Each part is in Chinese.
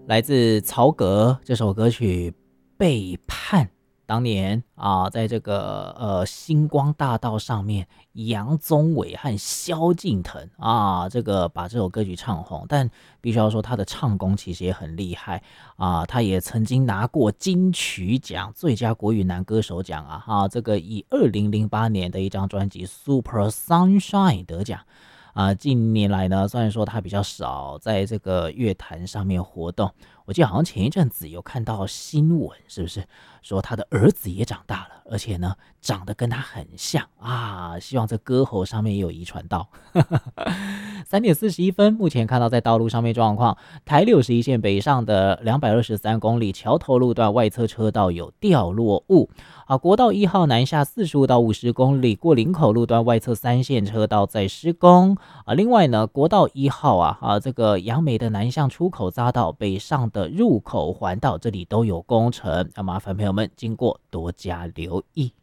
来自曹格这首歌曲《背叛》。当年啊，在这个星光大道上面，杨宗纬和萧敬腾啊，这个把这首歌曲唱红。但必须要说，他的唱功其实也很厉害啊，他也曾经拿过金曲奖最佳国语男歌手奖啊，这个以2008年的一张专辑《Super Sunshine》得奖。近年来呢，虽然说他比较少在这个乐坛上面活动，我记得好像前一阵子有看到新闻，是不是说他的儿子也长大了，而且呢长得跟他很像啊？希望这歌喉上面也有遗传到。3:41，目前看到在道路上面状况，台61线北上的223公里桥头路段外侧车道有掉落物。国道1号南下45到50公里，过林口路段外侧3线车道在施工。另外呢，国道1号这个杨梅的南向出口匝道北上的入口环道这里都有工程，要麻烦朋友们经过多加留意。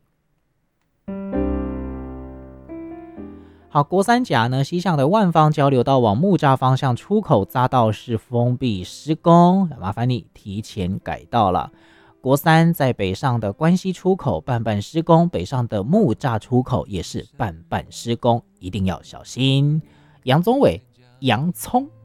好，国三甲呢，西向的万方交流道往木栅方向出口匝道是封闭施工，麻烦你提前改道了。国三在北上的关西出口半施工，北上的木栅出口也是半施工，一定要小心。杨宗纬、洋葱